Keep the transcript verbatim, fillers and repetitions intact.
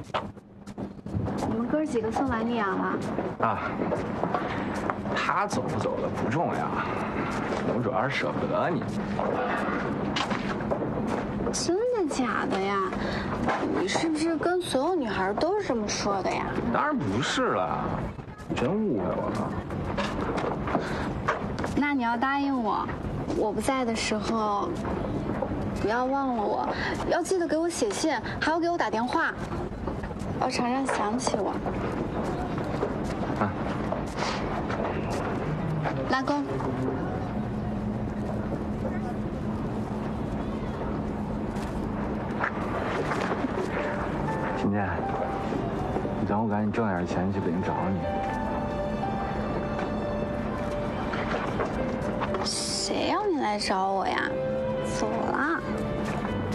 我们哥几个送完你养了。 啊，他走不走的不重要，我主要是舍不得你。 真的假的呀？你是不是跟所有女孩都是这么说的呀？ 当然不是了，你真误会我了。 那你要答应我，我不在的时候，不要忘了我，要记得给我写信，还要给我打电话，要常常想起我。 啊， 拉钩。 秦健，你等我赶紧挣点钱去北京找你。 谁要你来找我呀？走了。